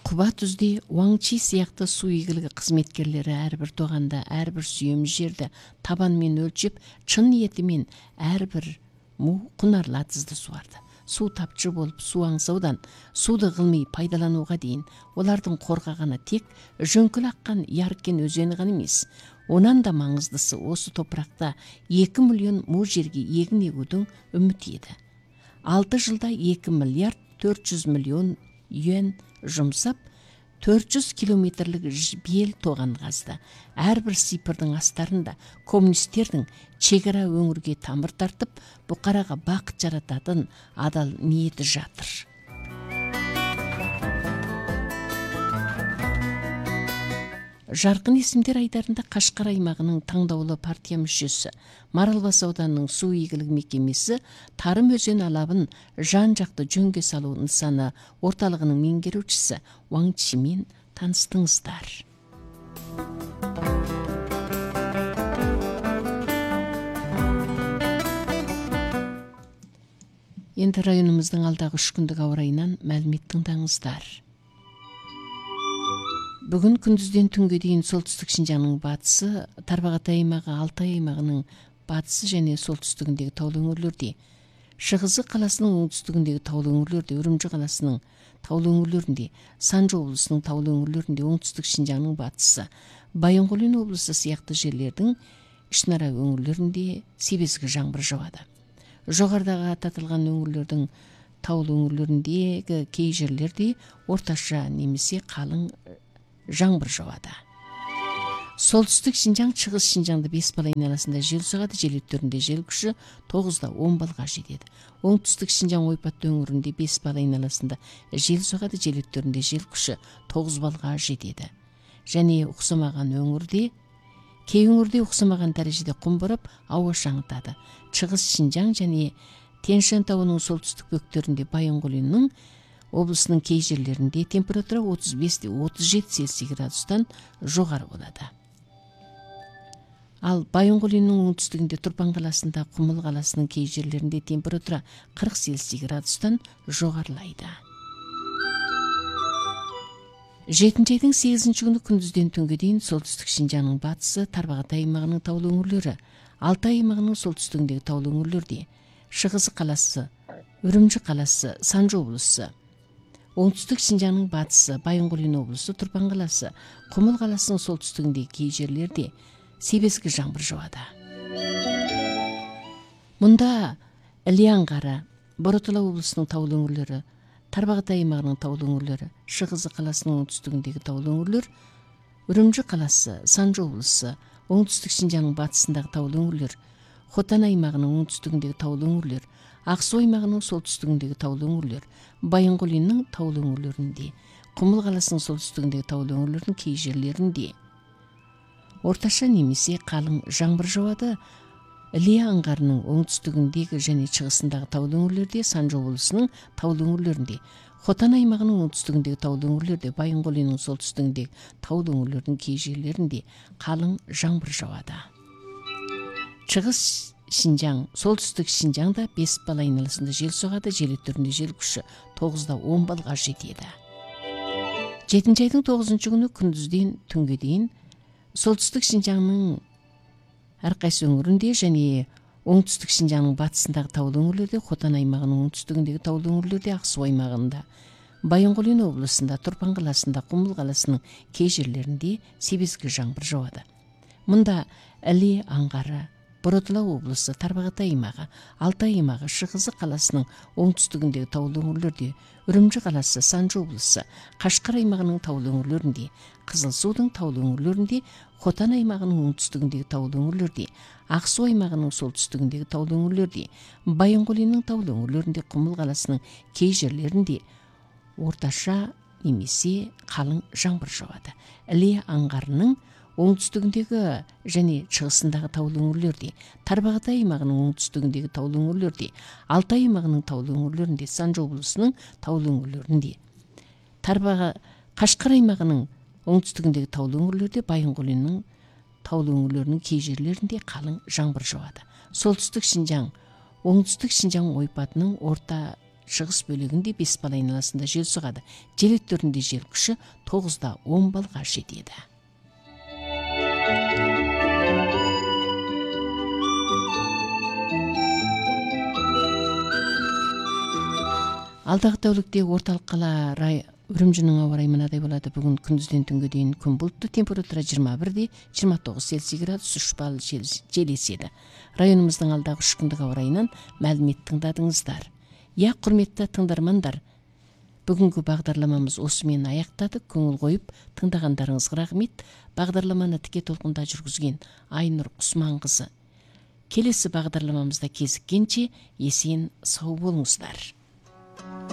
Куба Түзде Уаңчи сыяктуу суу ийгилиги кызметкерлери ар бир тооганда, ар бир сүйөмүш жерде табан менен өлчөп, чын ниети менен ар бир кунарлы атызды суарды. Суу тапчы болуп, суу аңсаудан сууду кылмый пайдаланууга дейин олардын коргаганы тек жөңкүл аккан Яркен өзөнү гана эмес. Онан да маңыздысы осы топуракта 2 миллион муу жерге эгин эгүүдүн үмүтү еді. 6 жылда 2 миллиард 400 миллион юан жұмсап, 400 километрлік бел тоған қазды. Әрбір сипырдың астарында коммунистердің чегара өңірге тамыр тартып, бұқараға бақыт жарататын адал ниеті жатыр. Жарқын есімдер айдарында Қашқар аймағының таңдаулы партия мүшесі, Маралбас ауданының су игілік мекемесі Тарым өзен алабын жан-жақты жөнге салу нысаны орталығының меңгерушісі Уаң Чимен таныстыңыздар. Енді районымыздың алдағы 3 күндік ауа райынан мәлімет тыңдаңыздар. Бүгін күндізден түнге дейін солтүстік Шинжаңның батысы, Тарбағатай аймағы, Алтай аймағының батысы және солтүстігіндегі таулы өңірлерде, Шығысы қаласының оңтүстігіндегі таулы өңірлерде, Үрімжі қаласының таулы өңірлерінде, Санжы облысының таулы өңірлерінде, оңтүстік Шинжаңның батысы, Байынқолин облысы сияқты жерлердің ішінара өңірлерінде себезгі жаңбыр жауады. Жоғарыдағы ататылған өңірлердің таулы өңірлеріндегі кей жерлерде орташа немесе қалың жаңбыр жауады. Солтүстік Шинжаң, шығыс Шинжаңда 5 бал айналасында жел соғады, жел өттерінде жел күші 9-да 10 балға жетеді. Оңтүстік Шинжаң ойпатты өңірінде 5 бал айналасында жел соғады, жел өттерінде жел күші 9 балға жетеді. Және ұқсамаған өңірде, кей өңірде ұқсамаған дәрежеде құм борап, ауа шаңытады. Шығыс Шинжаң және Тянь-Шань тауының солтүстік бөктерінде Байынқолиннің облысының кей жерлерінде температура 35-37 Цельсий градустан жоғары болады. Ал Байынқолиннің оңтүстігінде Тұрпан қаласында, Құмыл қаласының кей жерлерінде температура 40 Цельсий градустан жоғарылайды. 7 айдың 8 күні күндізден түнге дейін солтүстік Шинжаңның батысы, Тарбағатай аймағының таулы өңірлері, Алтай аймағының солтүстігіндегі таулы өңірлерде, Шығысы қаласы, Үрімжі қаласы, Санжы облысы, оңтүстік Шинжаңның батысы, Байынқолин облысы, Тұрпан қаласы, Құмыл қаласының солтүстігіндегі кей жерлерде себезгі жаңбыр жауады. Мұнда Іле аңғары, Боротала облысының таулы өңірлері, Тарбағатай аймағының таулы өңірлері, Шығысы қаласының оңтүстігіндегі таулы өңірлер, Үрімжі қаласы, Санжы облысы, оңтүстік Шинжаңның батысындағы таулы өңірлер, Хотан аймағының оңтүстігіндегі таулы өңірлер, Ақсу аймағының солтүстігіндегі таулы өңірлер, Байынқолиннің таулы өңірлерінде, Құмыл қаласының солтүстігіндегі таулы өңірлердің кей жерлерінде орташа немесе қалың жаңбыр жауады. Іле аңғарының оңтүстігіндегі және шығысындағы таулы өңірлерде, Санжы облысының таулы өңірлерінде, Хотан аймағының оңтүстігіндегі таулы өңірлерде, Байынқолиннің солтүстігіндегі таулы өңірлердің кей жерлерінде қалың жаңбыр жауады. Шығыс Шинжаң, солтүстік Шинжаңда 5 бал айналасында жел соғады, жел өттерінде жел күші 9-да 10 балға жетеді. 7 айдың 9 күні күндізден түнге дейін солтүстік Шинжаңның әрқайсы өңірінде және оңтүстік Шинжаңның батысындағы таулы өңірлерде, Хотан аймағының оңтүстігіндегі таулы өңірлерде, Ақсу аймағында, Байынқолин облысында, Тұрпан қаласында, Құмыл қаласының кей жерлерінде себезгі жаңбыр жауады. Мұнда Іле аңғары, Боротала облысы, Тарбағатай аймағы, Алтай аймағы, Шығысы қаласының оңтүстігіндегі таулы өңірлерде, Үрімжі қаласы, Санжы облысы, Қашқар аймағының таулы өңірлерінде, Қызылсудың таулы өңірлерінде, Хотан аймағының оңтүстігіндегі таулы өңірлерде, Ақсу аймағының солтүстігіндегі таулы өңірлерде, Байынқолиннің таулы өңірлерінде, Құмыл қаласының кей жерлерінде орташа немесе қалың жаңбыр жауады. Іле аңғарының оңтүстігіндегі және шығысындағы таулы өңірлерде, Тарбағатай аймағының оңтүстігіндегі таулы өңірлерде, Алтай аймағының таулы өңірлерінде, Санжы облысының таулы өңірлерінде, Қашқар аймағының оңтүстігіндегі таулы өңірлерде, Байынқолиннің таулы өңірлерінің кей жерлерінде қалың жаңбыр жауады. Солтүстік Шинжаң, оңтүстік Шинжаң ойпатының орта шығыс бөлігінде 5 бал айналасында жел соғады. Жел өттерінде жел күші 9-да 10 балға жетеді. Алдағы тәулікте орталық қала Үрімжінің ауа райы мынадай болады. Бүгін күндізден түнге дейін күн бұлтты, температура 21-де 29 Цельсий градус 3 балл жел еседі. Районымыздың алдағы 3 күндік ауа райынан мәлімет тыңдадыңыздар. Құрметті тыңдармандар, бүгінгі бағдарламамыз осымен аяқтады. Көңіл қойып тыңдағандарыңызға рахмет. Бағдарламаны тіке толқында жүргізген Айнұр Құсманқызы. Келесі бағдарламамызда кезіккенше есен сау болыңыздар.